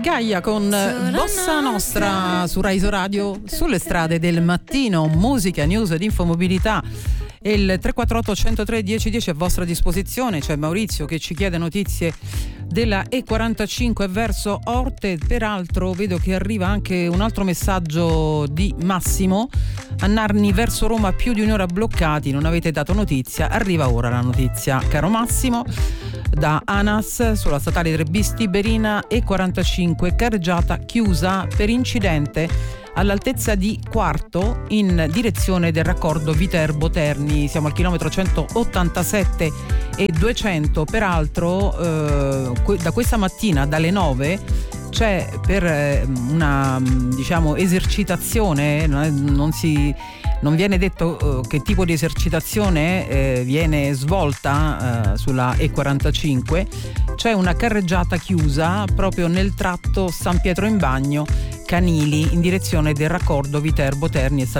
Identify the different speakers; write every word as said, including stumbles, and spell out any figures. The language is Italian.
Speaker 1: Gaia con Bossa Nostra su Rai Radio, sulle strade del mattino, musica, news ed infomobilità. Il tre quattro otto uno zero tre uno zero uno zero è a vostra disposizione. C'è Maurizio che ci chiede notizie della E quarantacinque verso Orte. Peraltro vedo che arriva anche un altro messaggio di Massimo: a Narni verso Roma più di un'ora bloccati, non avete dato notizia, arriva ora la notizia, caro Massimo. Da ANAS sulla statale Trebis Tiberina E quarantacinque, carreggiata chiusa per incidente all'altezza di Quarto in direzione del raccordo Viterbo Terni. Siamo al chilometro centottantasette e duecento. Peraltro eh, da questa mattina dalle nove c'è per una diciamo esercitazione, non, è, non si non viene detto uh, che tipo di esercitazione eh, viene svolta uh, sulla E quarantacinque. C'è una carreggiata chiusa proprio nel tratto San Pietro in Bagno Canili in direzione del raccordo Viterbo Terni.